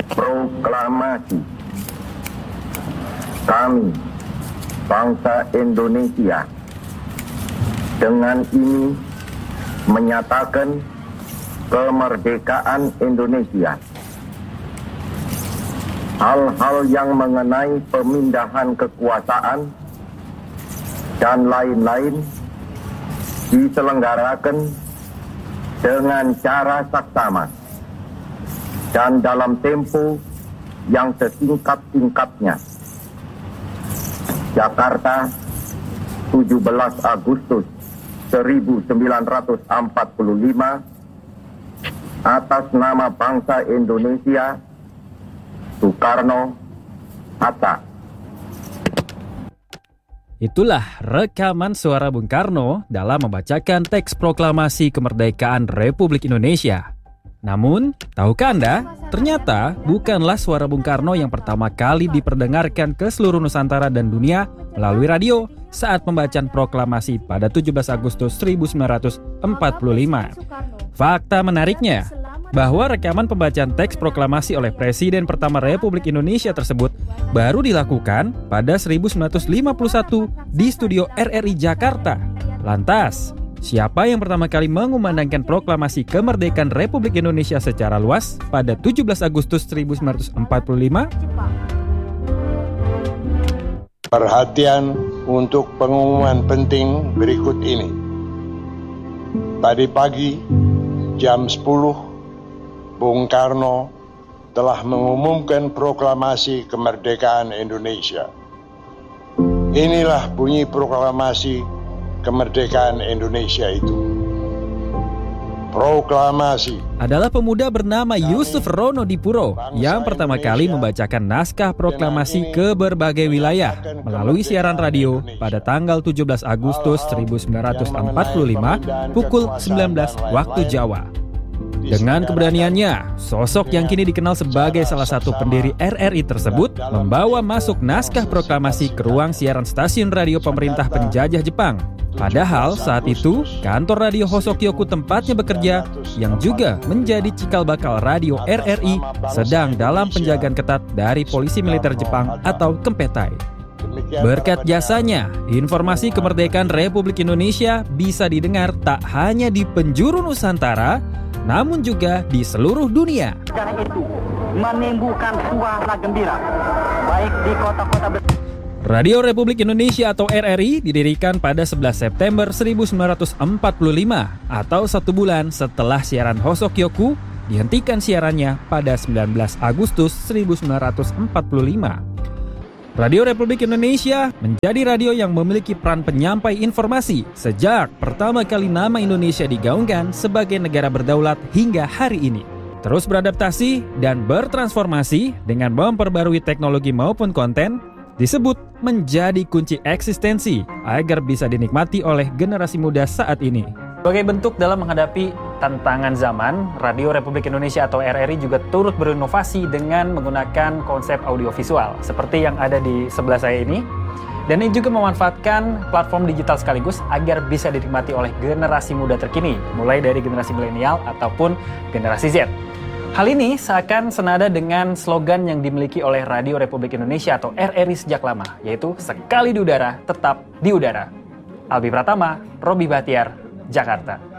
Proklamasi. Kami, bangsa Indonesia, dengan ini menyatakan kemerdekaan Indonesia. Hal-hal yang mengenai pemindahan kekuasaan dan lain-lain diselenggarakan dengan cara saksama dan dalam tempo yang sesingkat-singkatnya. Jakarta, 17 Agustus 1945, atas nama bangsa Indonesia, Soekarno, Hatta. Itulah rekaman suara Bung Karno dalam membacakan teks proklamasi kemerdekaan Republik Indonesia. Namun, tahukah Anda, ternyata bukanlah suara Bung Karno yang pertama kali diperdengarkan ke seluruh Nusantara dan dunia melalui radio saat pembacaan proklamasi pada 17 Agustus 1945. Fakta menariknya, bahwa rekaman pembacaan teks proklamasi oleh Presiden pertama Republik Indonesia tersebut baru dilakukan pada 1951 di studio RRI Jakarta. Lantas, siapa yang pertama kali mengumandangkan proklamasi kemerdekaan Republik Indonesia secara luas pada 17 Agustus 1945? Perhatian untuk pengumuman penting berikut ini. Tadi pagi, jam 10, Bung Karno telah mengumumkan proklamasi kemerdekaan Indonesia. Inilah bunyi proklamasi kemerdekaan Indonesia itu. Proklamasi adalah pemuda bernama Yusuf Rono Dipuro yang pertama kali membacakan naskah proklamasi ke berbagai wilayah melalui siaran radio pada tanggal 17 Agustus 1945 pukul 19 waktu Jawa. Dengan keberaniannya, sosok yang kini dikenal sebagai salah satu pendiri RRI tersebut membawa masuk naskah proklamasi ke ruang siaran stasiun radio pemerintah penjajah Jepang. Padahal saat itu, kantor radio Hosokyoku tempatnya bekerja, yang juga menjadi cikal bakal radio RRI, sedang dalam penjagaan ketat dari polisi militer Jepang atau Kempetai. Berkat jasanya, informasi kemerdekaan Republik Indonesia bisa didengar tak hanya di penjuru Nusantara, namun juga di seluruh dunia. Karena itu menimbulkan suara gembira, baik di kota-kota besar. Radio Republik Indonesia atau RRI didirikan pada 11 September 1945 atau 1 bulan setelah siaran Hosokyoku dihentikan siarannya pada 19 Agustus 1945. Radio Republik Indonesia menjadi radio yang memiliki peran penyampai informasi sejak pertama kali nama Indonesia digaungkan sebagai negara berdaulat hingga hari ini. Terus beradaptasi dan bertransformasi dengan memperbarui teknologi maupun konten disebut menjadi kunci eksistensi agar bisa dinikmati oleh generasi muda saat ini. Sebagai bentuk dalam menghadapi tantangan zaman, Radio Republik Indonesia atau RRI juga turut berinovasi dengan menggunakan konsep audiovisual seperti yang ada di sebelah saya ini. Dan ini juga memanfaatkan platform digital sekaligus agar bisa dinikmati oleh generasi muda terkini, mulai dari generasi milenial ataupun generasi Z. Hal ini seakan senada dengan slogan yang dimiliki oleh Radio Republik Indonesia atau RRI sejak lama, yaitu sekali di udara, tetap di udara. Albi Pratama, Robi Bahtiar, Jakarta.